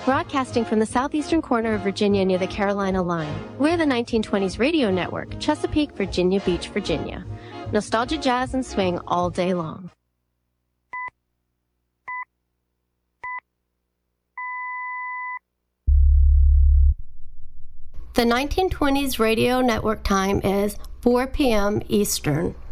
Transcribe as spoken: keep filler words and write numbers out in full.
Broadcasting from the southeastern corner of Virginia near the Carolina line, we're the nineteen twenties Radio Network, Chesapeake, Virginia Beach, Virginia. Nostalgia, jazz, and swing all day long. The nineteen twenties Radio Network time is four p m Eastern.